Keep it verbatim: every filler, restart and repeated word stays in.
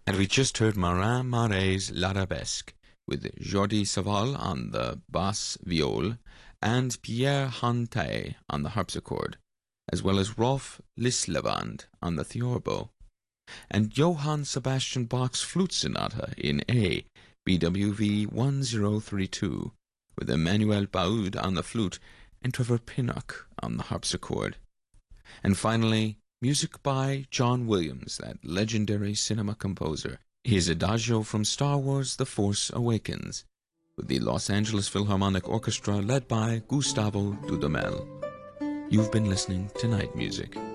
And we just heard Marin Marais' L'Arabesque, with Jordi Savall on the bass viol and Pierre Hantaille on the harpsichord, as well as Rolf Lislevand on the theorbo, and Johann Sebastian Bach's Flute Sonata in A, B W V one zero three two, with Emmanuel Baud on the flute and Trevor Pinnock on the harpsichord. And finally, music by John Williams, that legendary cinema composer, his Adagio from Star Wars The Force Awakens, with the Los Angeles Philharmonic Orchestra led by Gustavo Dudamel. You've been listening to Night Music.